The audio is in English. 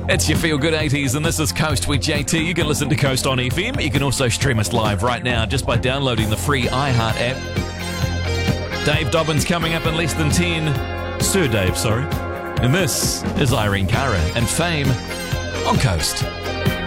It's your Feel Good 80s, and this is Coast with JT. You can listen to Coast on FM. You can also stream us live right now just by downloading the free iHeart app. Dave Dobbins coming up in less than 10. Sir Dave, sorry. And this is Irene Cara and Fame on Coast.